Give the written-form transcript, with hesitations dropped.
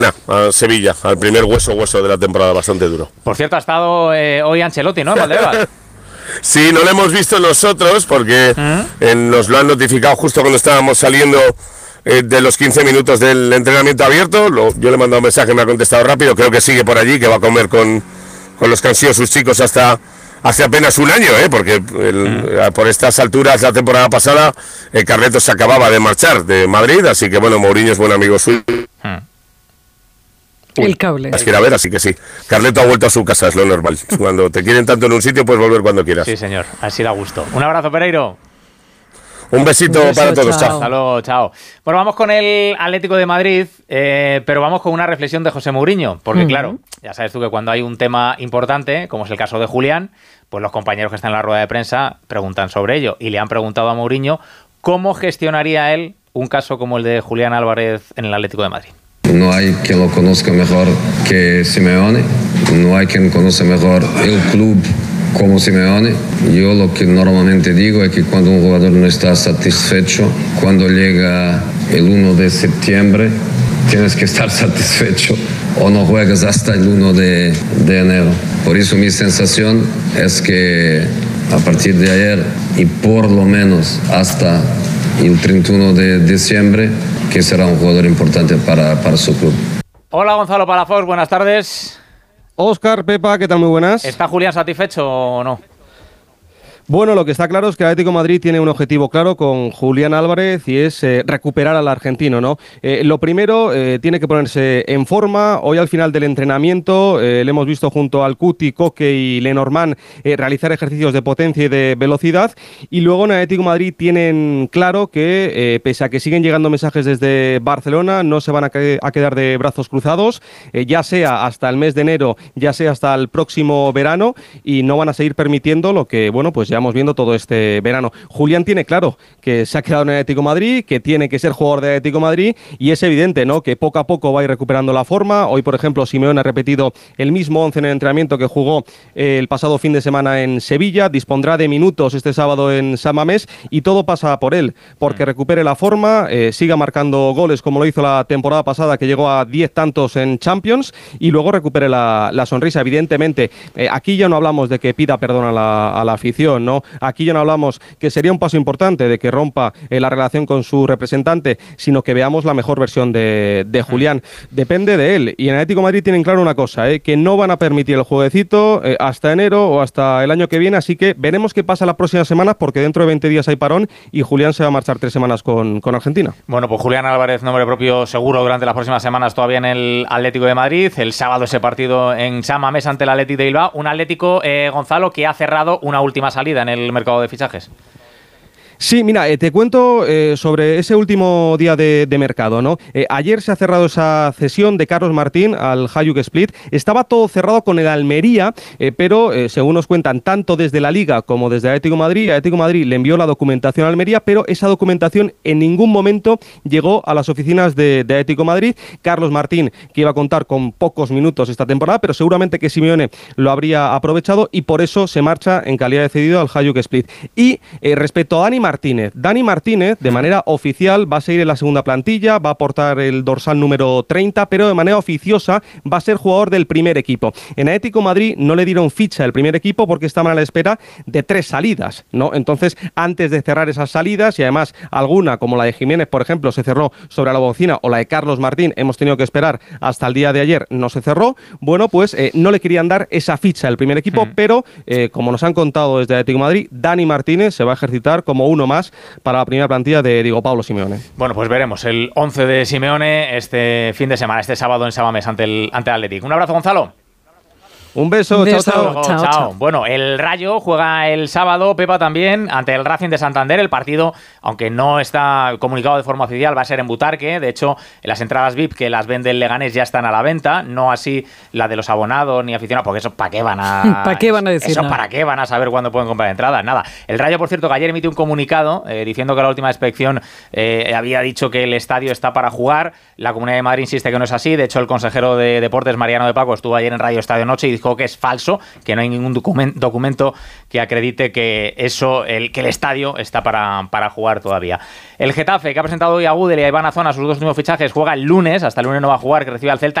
a Sevilla, al primer hueso de la temporada, bastante duro. Por cierto, ha estado hoy Ancelotti, ¿no? En Valdebebas. Sí, no lo hemos visto nosotros porque nos lo han notificado justo cuando estábamos saliendo de los 15 minutos del entrenamiento abierto. Yo le he mandado un mensaje, me ha contestado rápido, creo que sigue por allí, que va a comer con los que han sido sus chicos hasta hace apenas un año, porque por estas alturas la temporada pasada Carletos se acababa de marchar de Madrid, así que bueno, Mourinho es buen amigo suyo. El cable. Las quiere ver, así que sí. Carleto ha vuelto a su casa, es lo normal. Cuando te quieren tanto en un sitio, puedes volver cuando quieras. Sí, señor, así da gusto. Un abrazo, Pereiro. Un besito para todos, chao. Hasta luego, chao. Bueno, vamos con el Atlético de Madrid, pero vamos con una reflexión de José Mourinho, porque claro, ya sabes tú que cuando hay un tema importante, como es el caso de Julián, pues los compañeros que están en la rueda de prensa preguntan sobre ello, y le han preguntado a Mourinho cómo gestionaría él un caso como el de Julián Álvarez en el Atlético de Madrid. No hay quien lo conozca mejor que Simeone, no hay quien conoce mejor el club como Simeone. Yo lo que normalmente digo es que cuando un jugador no está satisfecho, cuando llega el 1 de septiembre, tienes que estar satisfecho o no juegas hasta el 1 de enero. Por eso mi sensación es que a partir de ayer y por lo menos hasta el 31 de diciembre, que será un jugador importante para su club. Hola Gonzalo Palafox, buenas tardes. Óscar, Pepa, ¿qué tal? Muy buenas. ¿Está Julián satisfecho o no? Bueno, lo que está claro es que el Atlético de Madrid tiene un objetivo claro con Julián Álvarez y es recuperar al argentino, ¿no? Lo primero, tiene que ponerse en forma. Hoy al final del entrenamiento le hemos visto junto al Cuti, Coque y Lenormand realizar ejercicios de potencia y de velocidad. Y luego en el Atlético de Madrid tienen claro que, pese a que siguen llegando mensajes desde Barcelona, no se van a quedar de brazos cruzados, ya sea hasta el mes de enero, ya sea hasta el próximo verano, y no van a seguir permitiendo lo que, bueno, pues ya viendo todo este verano. Julián tiene claro que se ha quedado en el Atlético de Madrid, que tiene que ser jugador del Atlético de Madrid, y es evidente, ¿no?, que poco a poco va a ir recuperando la forma. Hoy, por ejemplo, Simeone ha repetido el mismo 11 en el entrenamiento que jugó el pasado fin de semana en Sevilla. Dispondrá de minutos este sábado en San Mamés y todo pasa por él, porque recupere la forma, siga marcando goles como lo hizo la temporada pasada, que llegó a 10 tantos en Champions, y luego recupere la sonrisa. Evidentemente, aquí ya no hablamos de que pida perdón a la afición, ¿no? Aquí ya no hablamos que sería un paso importante de que rompa la relación con su representante, sino que veamos la mejor versión de Julián. Depende de él. Y en Atlético de Madrid tienen claro una cosa, que no van a permitir el jueguecito hasta enero o hasta el año que viene, así que veremos qué pasa las próximas semanas, porque dentro de 20 días hay parón y Julián se va a marchar 3 semanas con Argentina. Bueno, pues Julián Álvarez, nombre propio seguro durante las próximas semanas todavía en el Atlético de Madrid. El sábado ese partido en San Mamés ante el Athletic de Bilbao. Un Atlético, Gonzalo, que ha cerrado una última salida en el mercado de fichajes. Sí, mira, te cuento sobre ese último día de mercado, ¿no? Ayer se ha cerrado esa cesión de Carlos Martín al Hajduk Split. Estaba todo cerrado con el Almería, pero según nos cuentan, tanto desde la Liga como desde Atlético de Madrid le envió la documentación a Almería, pero esa documentación en ningún momento llegó a las oficinas de Atlético de Madrid. Carlos Martín, que iba a contar con pocos minutos esta temporada, pero seguramente que Simeone lo habría aprovechado y por eso se marcha en calidad de cedido al Hajduk Split. Y respecto a Dani Martínez, de manera oficial, va a seguir en la segunda plantilla, va a aportar el dorsal número 30, pero de manera oficiosa va a ser jugador del primer equipo. En Atlético de Madrid no le dieron ficha del primer equipo porque estaban a la espera de 3 salidas, ¿no? Entonces, antes de cerrar esas salidas, y además alguna, como la de Jiménez, por ejemplo, se cerró sobre la bocina, o la de Carlos Martín, hemos tenido que esperar hasta el día de ayer, no se cerró, bueno, pues no le querían dar esa ficha del primer equipo, pero como nos han contado desde Atlético de Madrid, Dani Martínez se va a ejercitar como uno más para la primera plantilla de Diego Pablo Simeone. Bueno, pues veremos el 11 de Simeone este fin de semana, este sábado en San Mamés ante el Athletic. Un abrazo, Gonzalo. Un beso, chao. Bueno, el Rayo juega el sábado, Pepa, también, ante el Racing de Santander. El partido, aunque no está comunicado de forma oficial, va a ser en Butarque. De hecho, las entradas VIP que las vende el Leganés ya están a la venta, no así la de los abonados ni aficionados, porque eso, ¿para qué van a...? ¿Para qué van a decir eso, nada? ¿Para qué van a saber cuándo pueden comprar entradas? Nada. El Rayo, por cierto, que ayer emitió un comunicado diciendo que la última inspección había dicho que el estadio está para jugar. La Comunidad de Madrid insiste que no es así. De hecho, el consejero de Deportes, Mariano de Paco, estuvo ayer en Radio Estadio Noche y dijo que es falso, que no hay ningún documento que acredite que el estadio está para jugar todavía. El Getafe, que ha presentado hoy a Gudel y a Iván Azón a sus 2 últimos fichajes, juega el lunes, hasta el lunes no va a jugar, que recibe al Celta.